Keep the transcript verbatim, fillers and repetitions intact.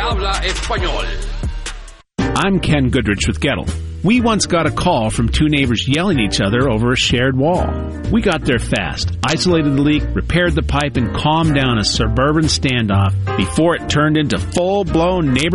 habla español. I'm Ken Goodrich with Gettle. We once got a call from two neighbors yelling at each other over a shared wall. We got there fast, isolated the leak, repaired the pipe, and calmed down a suburban standoff before it turned into full-blown neighbor